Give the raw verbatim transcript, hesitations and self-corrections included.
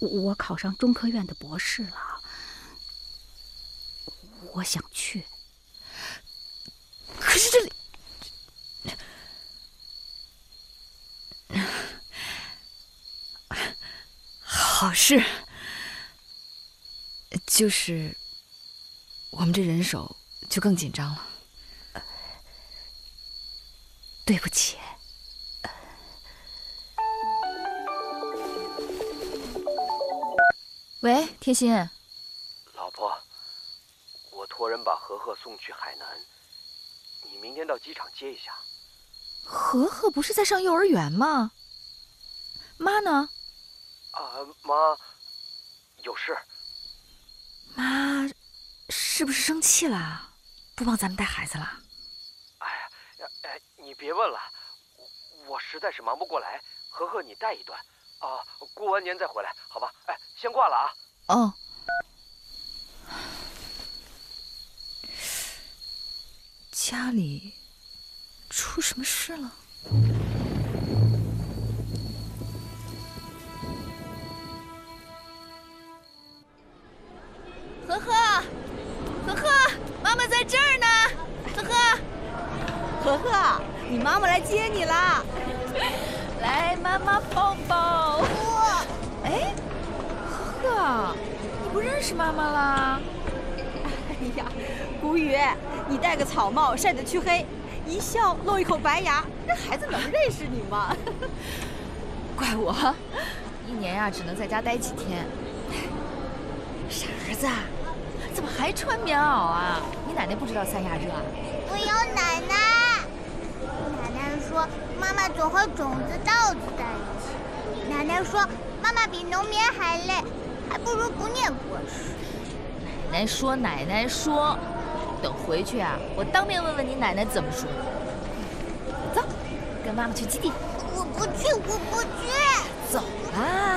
我考上中科院的博士了，我想去。 可是这里……好事，就是我们这人手就更紧张了。 对不起。 喂，天心。 老婆，我托人把和和送去海南，你明天到机场接一下。 和和不是在上幼儿园吗？妈呢？ 啊，妈，有事。 妈，是不是生气了？不帮咱们带孩子了？ 哎呀，哎，你别问了，我实在是忙不过来。和和你带一段，啊，过完年再回来，好吧？哎，先挂了啊。 哦。家里出什么事了？ 和和，和和，妈妈在这儿呢。和和， 和和，你妈妈来接你啦！ 来，妈妈抱抱。 哇， 哎，和和，你不认识妈妈啦？ 哎呀，古雨，你戴个草帽晒得黢黑，一笑露一口白牙，这孩子能认识你吗？ 怪我，一年呀、啊、只能在家待几天。傻儿子，怎么还穿棉袄啊？你奶奶不知道三亚热啊？ 我有奶奶。奶奶说妈妈总和种子稻子在一起。奶奶说妈妈比农民还累，还不如不念博士。 奶奶说，奶奶说，等回去啊，我当面问问你奶奶怎么说。走，跟妈妈去基地。 我不去，我不去。 走啦。